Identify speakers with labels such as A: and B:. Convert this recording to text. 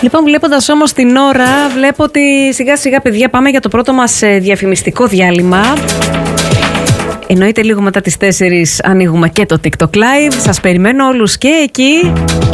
A: Λοιπόν, βλέποντας όμως την ώρα, βλέπω ότι σιγά σιγά, παιδιά, πάμε για το πρώτο μας διαφημιστικό διάλειμμα. Εννοείται λίγο μετά τις 4 ανοίγουμε και το TikTok Live. Σας περιμένω όλους και εκεί.